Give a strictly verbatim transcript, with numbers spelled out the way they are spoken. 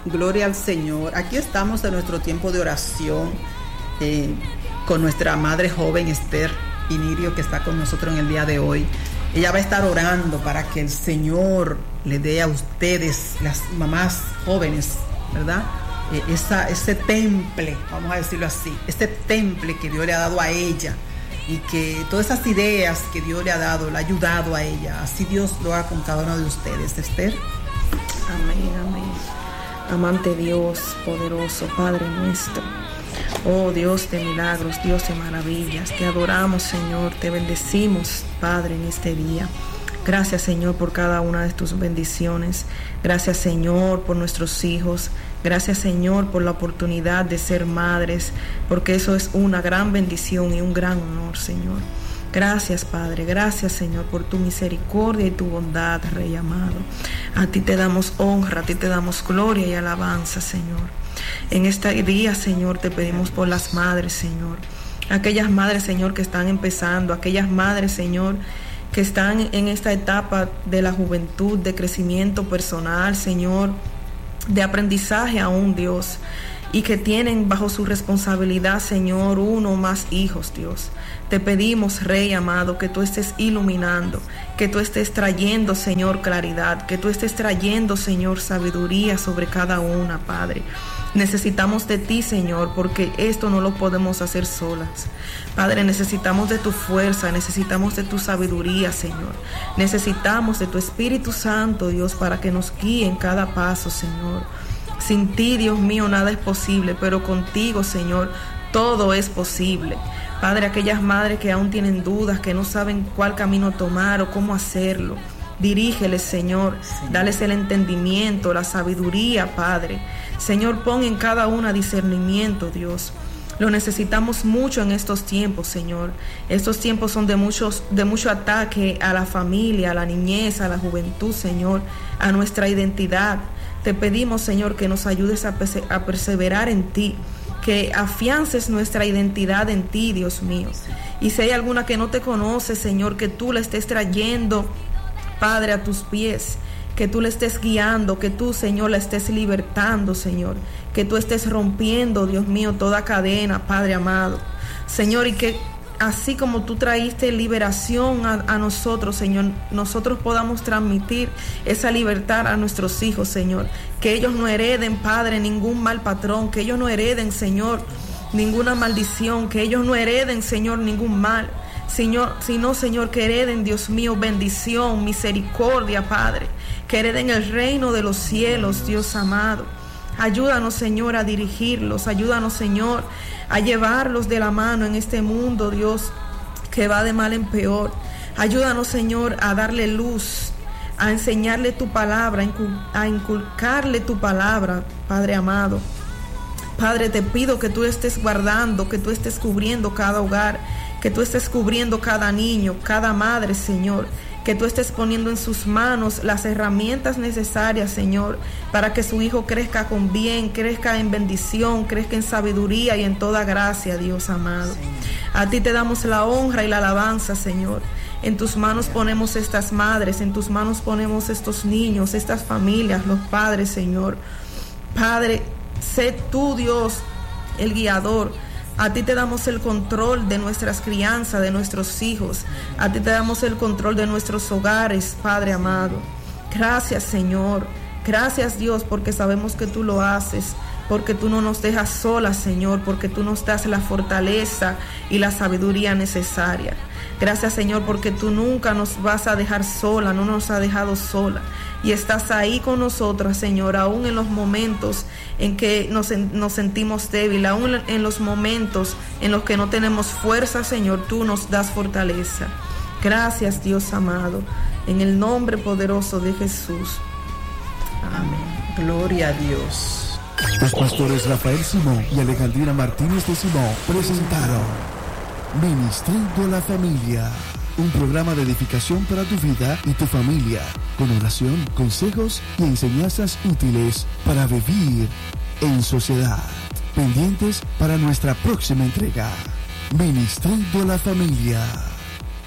Gloria al Señor. Aquí estamos en nuestro tiempo de oración eh, con nuestra madre joven Esther Inirio, que está con nosotros en el día de hoy. Ella va a estar orando para que el Señor le dé a ustedes, las mamás jóvenes, ¿verdad? Eh, esa, ese temple, vamos a decirlo así, ese temple que Dios le ha dado a ella, y que todas esas ideas que Dios le ha dado, le ha ayudado a ella. Así Dios lo haga con cada uno de ustedes. Esther. Amén, amén. Amante Dios, poderoso, Padre nuestro. Oh Dios de milagros, Dios de maravillas, te adoramos, Señor, te bendecimos, Padre, en este día. Gracias, Señor, por cada una de tus bendiciones. Gracias, Señor, por nuestros hijos. Gracias, Señor, por la oportunidad de ser madres, porque eso es una gran bendición y un gran honor, Señor. Gracias, Padre. Gracias, Señor, por tu misericordia y tu bondad, Rey amado. A ti te damos honra, a ti te damos gloria y alabanza, Señor. En este día, Señor, te pedimos por las madres, Señor. Aquellas madres, Señor, que están empezando, aquellas madres, Señor, que están en esta etapa de la juventud, de crecimiento personal, Señor, de aprendizaje aún, Dios, y que tienen bajo su responsabilidad, Señor, uno o más hijos, Dios. Te pedimos, Rey amado, que tú estés iluminando, que tú estés trayendo, Señor, claridad, que tú estés trayendo, Señor, sabiduría sobre cada una, Padre. Necesitamos de ti, Señor, porque esto no lo podemos hacer solas. Padre, necesitamos de tu fuerza, necesitamos de tu sabiduría, Señor. Necesitamos de tu Espíritu Santo, Dios, para que nos guíe en cada paso, Señor. Sin ti, Dios mío, nada es posible, pero contigo, Señor, todo es posible. Padre, aquellas madres que aún tienen dudas, que no saben cuál camino tomar o cómo hacerlo, dirígeles, Señor, Señor. Dales el entendimiento, la sabiduría, Padre. Señor, pon en cada una discernimiento, Dios. Lo necesitamos mucho en estos tiempos, Señor. Estos tiempos son de muchos, de mucho ataque a la familia, a la niñez, a la juventud, Señor, a nuestra identidad. Te pedimos, Señor, que nos ayudes a, perse- a perseverar en ti, que afiances nuestra identidad en ti, Dios mío. Y si hay alguna que no te conoce, Señor, que tú la estés trayendo, Padre, a tus pies, que tú le estés guiando, que tú, Señor, la estés libertando, Señor, que tú estés rompiendo, Dios mío, toda cadena, Padre amado, Señor, y que así como tú traíste liberación a, a nosotros, Señor, nosotros podamos transmitir esa libertad a nuestros hijos, Señor, que ellos no hereden, Padre, ningún mal patrón, que ellos no hereden, Señor, ninguna maldición, que ellos no hereden, Señor, ningún mal, Señor, sino, Señor, que hereden, Dios mío, bendición, misericordia, Padre, que hereden el reino de los cielos, Dios amado. Ayúdanos, Señor, a dirigirlos, ayúdanos, Señor, a llevarlos de la mano en este mundo, Dios, que va de mal en peor. Ayúdanos, Señor, a darle luz, a enseñarle tu palabra, a inculcarle tu palabra, Padre amado. Padre, te pido que tú estés guardando, que tú estés cubriendo cada hogar, que tú estés cubriendo cada niño, cada madre, Señor, que tú estés poniendo en sus manos las herramientas necesarias, Señor, para que su hijo crezca con bien, crezca en bendición, crezca en sabiduría y en toda gracia, Dios amado. A ti te damos la honra y la alabanza, Señor. En tus manos ponemos estas madres, en tus manos ponemos estos niños, estas familias, los padres, Señor. Padre, sé tú, Dios, el guiador. A ti te damos el control de nuestras crianzas, de nuestros hijos. A ti te damos el control de nuestros hogares, Padre amado. Gracias, Señor. Gracias, Dios, porque sabemos que tú lo haces, porque tú no nos dejas solas, Señor, porque tú nos das la fortaleza y la sabiduría necesaria. Gracias, Señor, porque tú nunca nos vas a dejar sola, no nos has dejado sola. Y estás ahí con nosotras, Señor, aún en los momentos en que nos, nos sentimos débiles, aún en los momentos en los que no tenemos fuerza, Señor, tú nos das fortaleza. Gracias, Dios amado, en el nombre poderoso de Jesús. Amén. Gloria a Dios. Los pastores Rafael Simón y Alejandrina Martínez de Simón presentaron Ministrando la Familia, un programa de edificación para tu vida y tu familia, con oración, consejos y enseñanzas útiles para vivir en sociedad. Pendientes para nuestra próxima entrega. Ministrando la Familia.